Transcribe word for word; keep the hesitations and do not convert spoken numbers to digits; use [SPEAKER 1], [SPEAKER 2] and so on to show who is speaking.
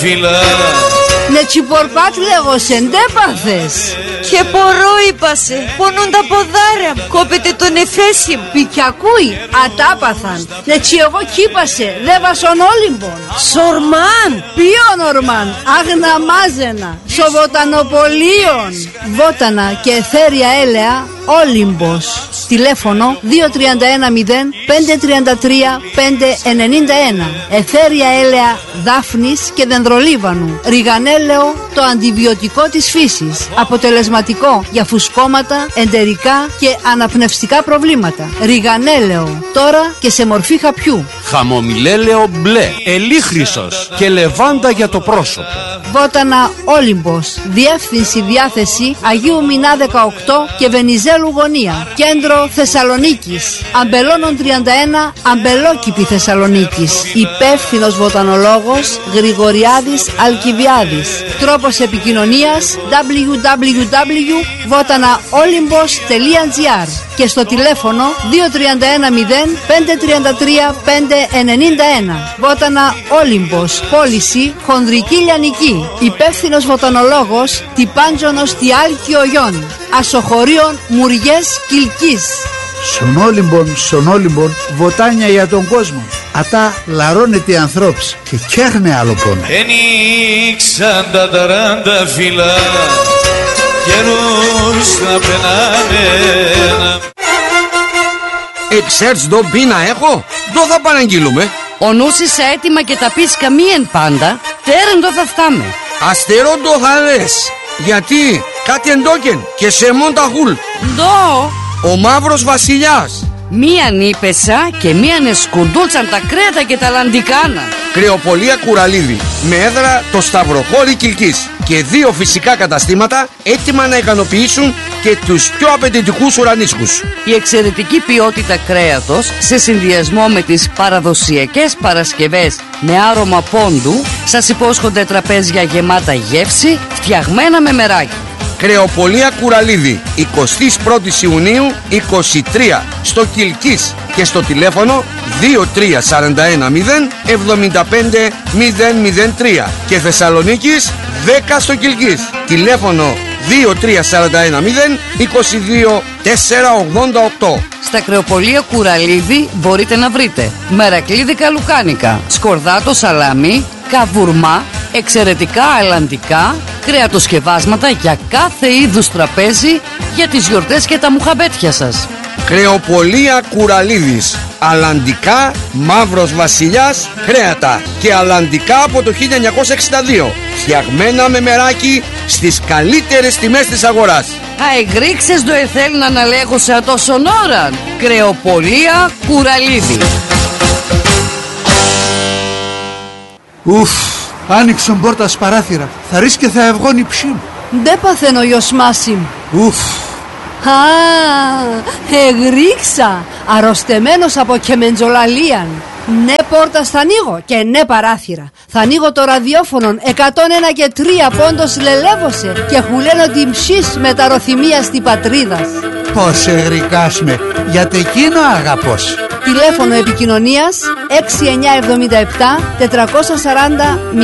[SPEAKER 1] Φίλα.
[SPEAKER 2] Ναι τσιπορπάτ λέγωσε, ντέπαθες.
[SPEAKER 3] Και πορώ είπασε, πονούν τα ποδάρια μου, κόπεται τον εφέσι μου.
[SPEAKER 2] Πικιακούι, ατάπαθαν. Ναι τσι εγώ κύπασε, δε βασον όλυμπον.
[SPEAKER 3] Σορμάν.
[SPEAKER 2] Ποιον ορμάν, αγναμάζενα, σοβοτανοπολίων. Βότανα και εθέρια έλεα, Όλυμπος. Τηλέφωνο δύο τρία ένα μηδέν πέντε τρία τρία πέντε εννιά ένα. Εθέρια έλαια δάφνης και δενδρολίβανου. Ριγανέλαιο, το αντιβιωτικό της φύσης. Αποτελεσματικό για φουσκώματα, εντερικά και αναπνευστικά προβλήματα. Ριγανέλαιο, τώρα και σε μορφή χαπιού.
[SPEAKER 4] Χαμομηλέλαιο μπλε, ελίχρυσος και λεβάντα για το πρόσωπο.
[SPEAKER 2] Βότανα Όλυμπος. Διεύθυνση διάθεση Αγίου Μινά δεκαοκτώ και Βενιζέλου γωνία. Κέντρο Θεσσαλονίκης. Αμπελώνων τριάντα ένα, Αμπελόκηπη Θεσσαλονίκης. Υπεύθυνος βοτανολόγος Γρηγοριάδης Αλκιβιάδης. Τρόπος επικοινωνίας double-u double-u double-u τελεία βότανα-όλυμπος τελεία τζι άρ και στο τηλέφωνο δύο τρία ένα μηδέν πέντε τρία τρία πέντε εννιά ένα. Βότανα Όλυμπος. Πώληση χονδρική λιανική. Υπεύθυνος βοτανολόγος Τυπάντζονος Τιάλκιο Γιον. Ασοχωρίων Μουριές Κιλκής.
[SPEAKER 5] Στον Όλυμπον, στον Όλυμπον, βοτάνια για τον κόσμο. Ατά λαρώνεται οι ανθρώπους και κέρνε άλλο πόνο.
[SPEAKER 1] Ενίξαν τα ταράντα φύλλα, καιρούς να περνάνε.
[SPEAKER 6] Ε, ξέρεις δω πίνα έχω, δω θα παραγγείλουμε.
[SPEAKER 7] Ο νους είσαι έτοιμα και τα πεις καμίεν πάντα, τέρεν το θα φτάμε.
[SPEAKER 6] Αστερό το θα λες, γιατί κάτι εντόκεν και σε μονταχούλ.
[SPEAKER 7] Δω.
[SPEAKER 6] Ο Μαύρος Βασιλιάς.
[SPEAKER 7] Μίαν ύπεσα και μίαν εσκουντούλτσαν τα κρέατα και τα λαντικάνα.
[SPEAKER 6] Κρεοπολία Κουραλίδη, με έδρα το Σταυροχώρι Κιλκής. Και δύο φυσικά καταστήματα έτοιμα να ικανοποιήσουν και τους πιο απαιτητικούς ουρανίσκους.
[SPEAKER 7] Η εξαιρετική ποιότητα κρέατος σε συνδυασμό με τις παραδοσιακές παρασκευές με άρωμα πόντου σας υπόσχονται τραπέζια γεμάτα γεύση, φτιαγμένα με μεράκι.
[SPEAKER 6] Κρεοπολία Κουραλίδη, εικοστή πρώτη Ιουνίου είκοσι τρία στο Κιλκής και στο τηλέφωνο δύο τρία τέσσερα ένα μηδέν εβδομήντα πέντε μηδέν μηδέν τρία και Θεσσαλονίκης δέκα στο Κιλκής. Τηλέφωνο δύο τρία τέσσερα ένα μηδέν είκοσι δύο τετρακόσια ογδόντα οκτώ.
[SPEAKER 7] Στα Κρεοπολία Κουραλίδη μπορείτε να βρείτε μερακλίδικα λουκάνικα, σκορδάτο σαλάμι, καβουρμά, εξαιρετικά αλλαντικά, κρεατοσκευάσματα για κάθε είδους τραπέζι για τις γιορτές και τα μουχαμπέτια σας.
[SPEAKER 6] Κρεοπολία Κουραλίδης, αλλαντικά Μαύρος Βασιλιάς κρέατα και αλλαντικά από το χίλια εννιακόσια εξήντα δύο, φτιαγμένα με μεράκι στις καλύτερες τιμές της αγοράς.
[SPEAKER 7] Αεγρίξες το εθέλ να αναλέγω σε ατόσον ώραν. Κρεοπολία Κουραλίδη.
[SPEAKER 5] Ουφ, άνοιξον πόρτας παράθυρα. Θα ρίξει και θα ευγώνει ψήμ.
[SPEAKER 2] Ντε παθαίνω ο γιος Μάσιμ.
[SPEAKER 5] Ουφ.
[SPEAKER 2] Α, εγρίξα. Αρρωστεμένος από κεμεντζολαλίαν. Ναι πόρτα θα ανοίγω και ναι παράθυρα. Θα ανοίγω το ραδιόφωνο εκατόν ένα και τρία πόντος λελεύωσε και χουλένω την ψής με τα ροθυμία στη πατρίδας.
[SPEAKER 5] Πώς εγρικάσμε, γιατί εκείνο αγαπώς.
[SPEAKER 2] Τηλέφωνο επικοινωνίας έξι εννιά εβδομήντα επτά τετρακόσια σαράντα